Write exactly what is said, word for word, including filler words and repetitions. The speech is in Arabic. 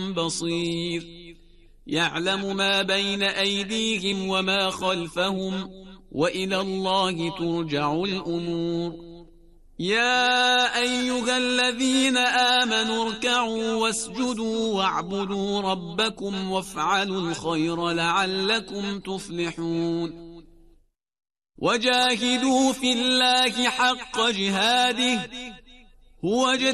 بصير يعلم ما بين أيديهم وما خلفهم وإلى الله ترجع الأمور يا أيها الذين آمنوا اركعوا واسجدوا واعبدوا ربكم وافعلوا الخير لعلكم تفلحون وجاهدوا في الله حق جهاده هو